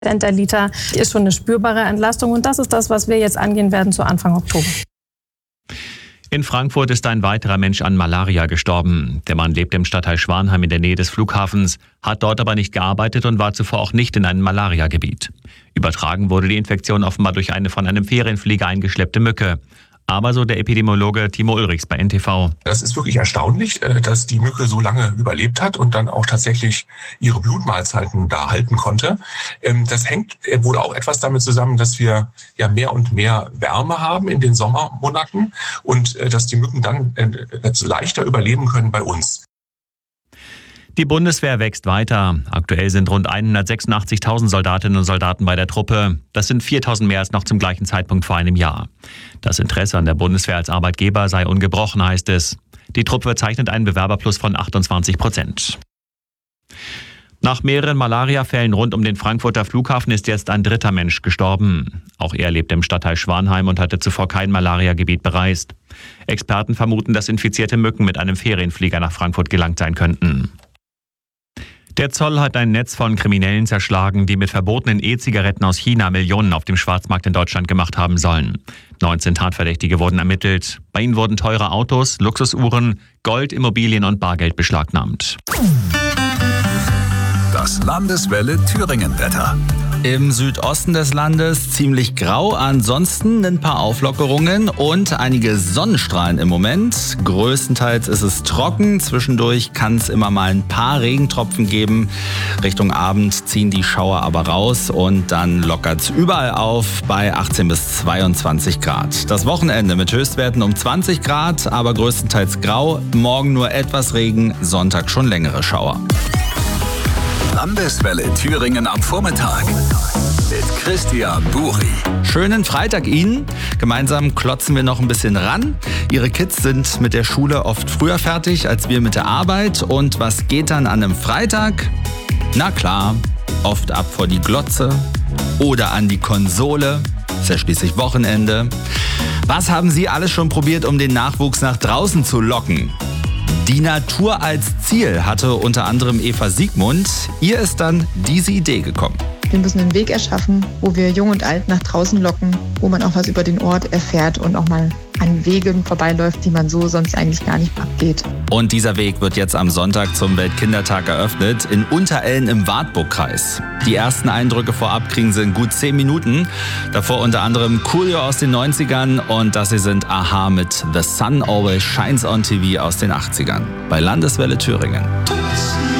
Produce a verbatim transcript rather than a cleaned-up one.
Cent der Liter ist schon eine spürbare Entlastung und das ist das, was wir jetzt angehen werden zu Anfang Oktober. In Frankfurt ist ein weiterer Mensch an Malaria gestorben. Der Mann lebt im Stadtteil Schwanheim in der Nähe des Flughafens, hat dort aber nicht gearbeitet und war zuvor auch nicht in einem Malariagebiet. Übertragen wurde die Infektion offenbar durch eine von einem Ferienflieger eingeschleppte Mücke. Aber so der Epidemiologe Timo Ulrichs bei N T V. Das ist wirklich erstaunlich, dass die Mücke so lange überlebt hat und dann auch tatsächlich ihre Blutmahlzeiten da halten konnte. Das hängt wohl auch etwas damit zusammen, dass wir ja mehr und mehr Wärme haben in den Sommermonaten und dass die Mücken dann leichter überleben können bei uns. Die Bundeswehr wächst weiter. Aktuell sind rund hundertsechsundachtzigtausend Soldatinnen und Soldaten bei der Truppe. Das sind viertausend mehr als noch zum gleichen Zeitpunkt vor einem Jahr. Das Interesse an der Bundeswehr als Arbeitgeber sei ungebrochen, heißt es. Die Truppe verzeichnet einen Bewerberplus von achtundzwanzig Prozent. Nach mehreren Malariafällen rund um den Frankfurter Flughafen ist jetzt ein dritter Mensch gestorben. Auch er lebt im Stadtteil Schwanheim und hatte zuvor kein Malariagebiet bereist. Experten vermuten, dass infizierte Mücken mit einem Ferienflieger nach Frankfurt gelangt sein könnten. Der Zoll hat ein Netz von Kriminellen zerschlagen, die mit verbotenen E-Zigaretten aus China Millionen auf dem Schwarzmarkt in Deutschland gemacht haben sollen. neunzehn Tatverdächtige wurden ermittelt. Bei ihnen wurden teure Autos, Luxusuhren, Gold, Immobilien und Bargeld beschlagnahmt. Das Landeswelle Thüringen-Wetter. Im Südosten des Landes ziemlich grau, ansonsten ein paar Auflockerungen und einige Sonnenstrahlen im Moment. Größtenteils ist es trocken, zwischendurch kann es immer mal ein paar Regentropfen geben. Richtung Abend ziehen die Schauer aber raus und dann lockert es überall auf bei achtzehn bis zweiundzwanzig Grad. Das Wochenende mit Höchstwerten um zwanzig Grad, aber größtenteils grau. Morgen nur etwas Regen, Sonntag schon längere Schauer. Landeswelle Thüringen am Vormittag mit Christian Buri. Schönen Freitag Ihnen. Gemeinsam klotzen wir noch ein bisschen ran. Ihre Kids sind mit der Schule oft früher fertig als wir mit der Arbeit. Und was geht dann an einem Freitag? Na klar, oft ab vor die Glotze oder an die Konsole. Ist ja schließlich Wochenende. Was haben Sie alles schon probiert, um den Nachwuchs nach draußen zu locken? Die Natur als Ziel hatte unter anderem Eva Siegmund. Ihr ist dann diese Idee gekommen. Wir müssen einen Weg erschaffen, wo wir Jung und Alt nach draußen locken, wo man auch was über den Ort erfährt und auch mal an Wegen vorbeiläuft, die man so sonst eigentlich gar nicht abgeht. Und dieser Weg wird jetzt am Sonntag zum Weltkindertag eröffnet in Unterellen im Wartburgkreis. Die ersten Eindrücke vorab kriegen Sie in gut zehn Minuten. Davor unter anderem Coolio aus den neunzigern und das hier sind Aha mit The Sun Always Shines on T V aus den achtzigern. Bei Landeswelle Thüringen.